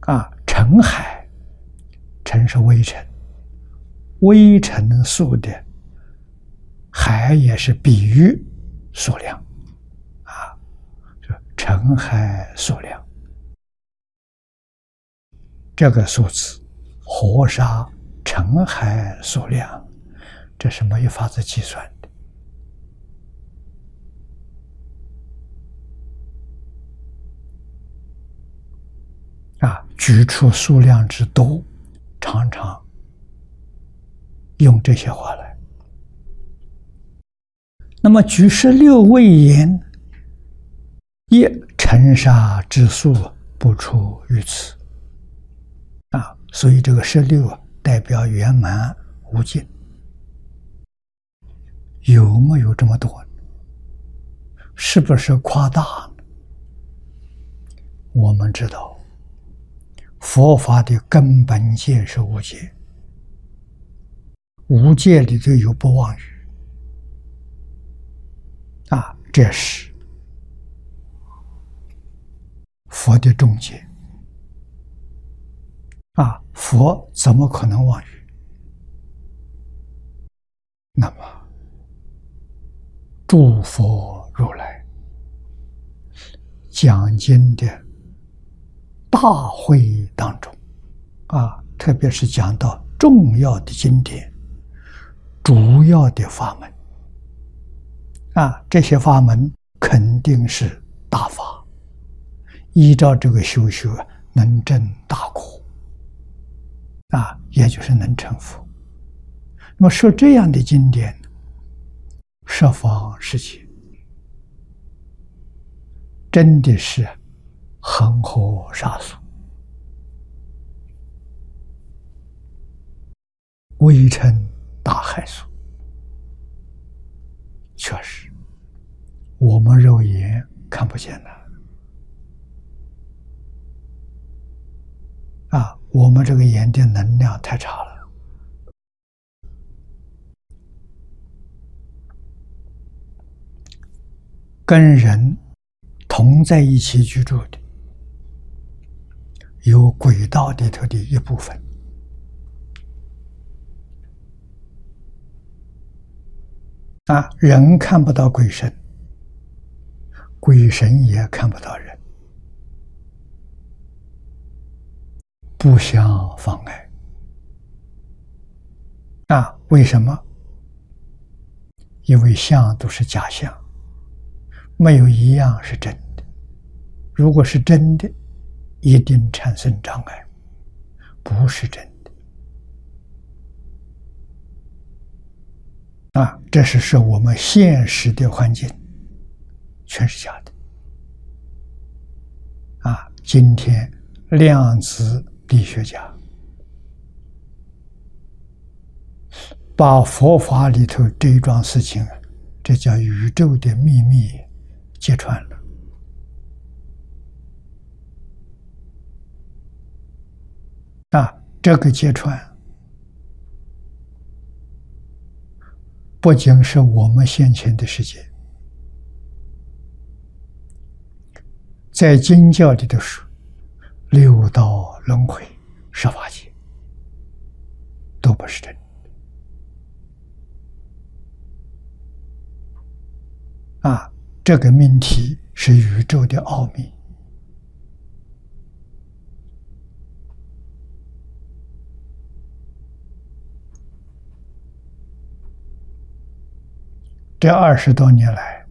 尘海，尘是微尘，微尘数的海也是比喻数量尘海数量，这个数字活沙尘海数量，这是没有法子计算的举出数量之多，常常用这些话来。那么举16位言，一尘沙之数不出于此所以这个16代表圆满无尽。有没有这么多？是不是夸大呢？我们知道佛法的根本界是无界，无界里头有不妄语这是佛的中界佛怎么可能妄语？那么诸佛如来讲经的大会当中特别是讲到重要的经典、主要的法门这些法门肯定是大法，依照这个修能证大果也就是能成佛。那么说这样的经典，十方世界真的是恒河沙数，微尘大海数，确实我们肉眼看不见的我们这个眼的能量太差了。跟人同在一起居住的，有轨道里头的一部分人看不到鬼神，鬼神也看不到人，不相妨碍为什么？因为相都是假象，没有一样是真的。如果是真的，一定产生障碍，不是真的这是说我们现实的环境全是假的今天量子力学家把佛法里头这一桩事情，这叫宇宙的秘密揭穿了这个揭穿不仅是我们现前的世界，在经教里头说六道轮回、十法界都不是真的这个命题是宇宙的奥秘这20多年来，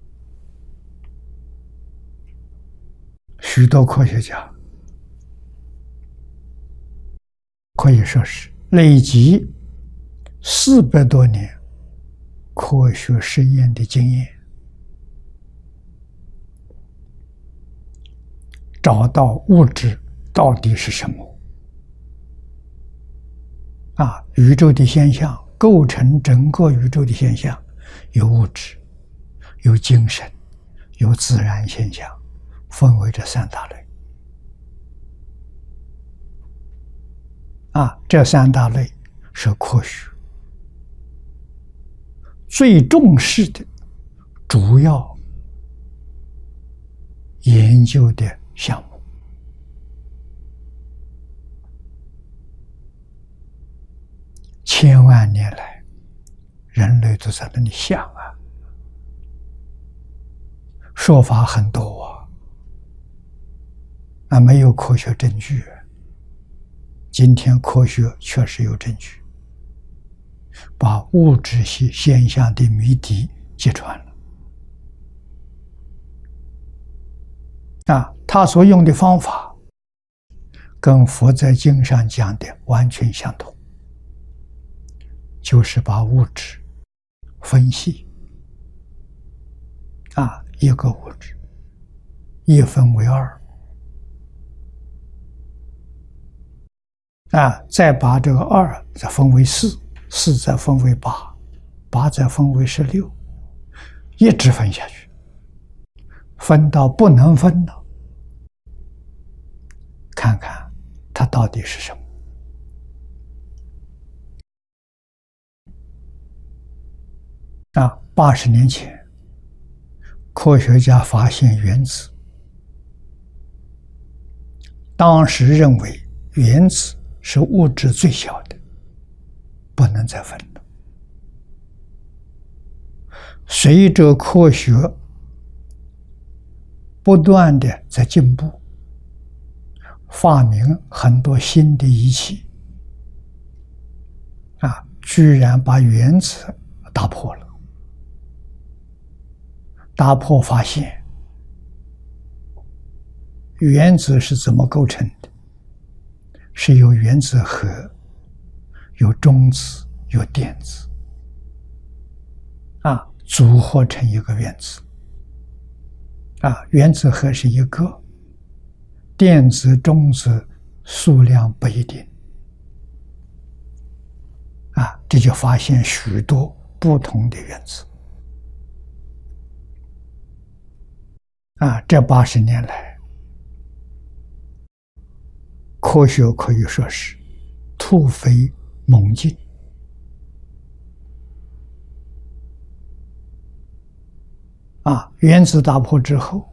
许多科学家可以说是累积400多年科学实验的经验，找到物质到底是什么宇宙的现象，构成整个宇宙的现象，有物质，有精神，有自然现象，分为这3大类这3大类是科学最重视的主要研究的项目千万年来，人类都在那里想啊，说法很多啊，没有科学证据。今天科学确实有证据，把物质系现象的谜底揭穿了。他所用的方法跟佛在经上讲的完全相同，就是把物质分析，一个物质一分为二，再把这个二再分为四，四再分为八，八再分为16，一直分下去，分到不能分了，看看它到底是什么。80年前，科学家发现原子，当时认为原子是物质最小的，不能再分了。随着科学不断的在进步，发明很多新的仪器，居然把原子打破了。打破发现原子是怎么构成的，是有原子核，有中子，有电子，组合成一个原子。原子核是一个，电子、中子数量不一定。这就发现许多不同的原子。这80年来，科学可以说是突飞猛进。原子打破之后，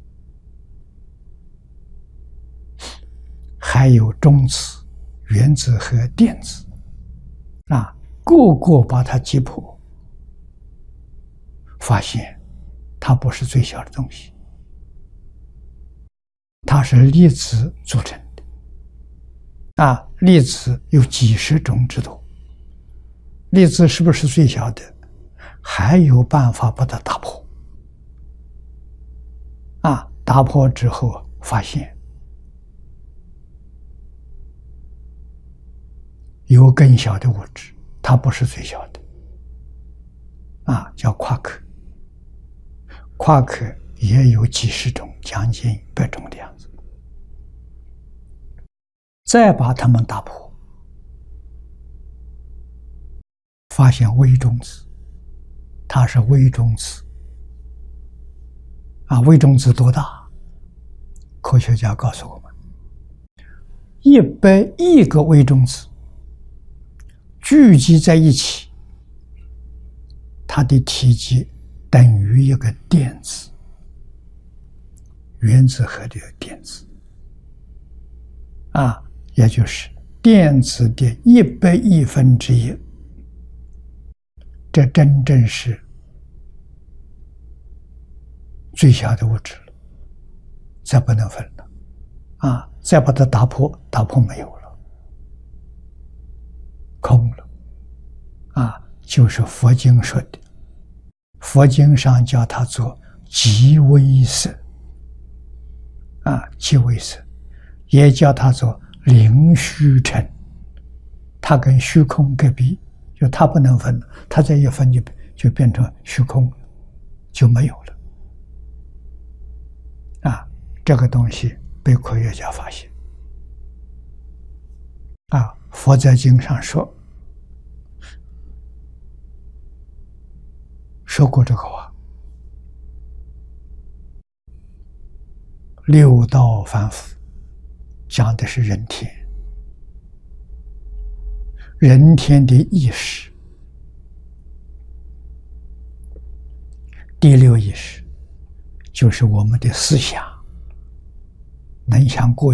还有中子、原子和电子，个个把它击破，发现它不是最小的东西，它是粒子组成的。粒子有几十种之多，粒子是不是最小的？还有办法把它打破。打破之后发现有更小的物质，它不是最小的，叫夸克。夸克也有几十种，将近100种的样子。再把它们打破，发现微中子，它是微中子。微中子多大？科学家告诉我们，100亿个微中子聚集在一起，它的体积等于一个电子，原子核的电子，也就是电子的100亿分之一。这真正是最小的物质了，再不能分了，再把它打破没有了，空了，就是佛经说的，佛经上叫它做极微色，极微色，也叫它做零虚尘，它跟虚空隔壁，就它不能分了，它再一分就变成虚空了，就没有了。这个东西被科学家发现。佛在经上说过这个话，六道凡夫讲的是人天，人天的意识，第六意识就是我们的思想，能像过去